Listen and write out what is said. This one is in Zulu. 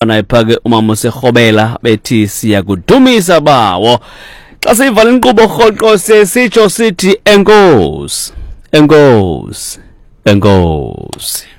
naye phake umama useRhobela bethi siyakudumisa bawo. Xa siyivala inkqubo rhoqo sesitsho sithi enkosi, enkosi, enkosi.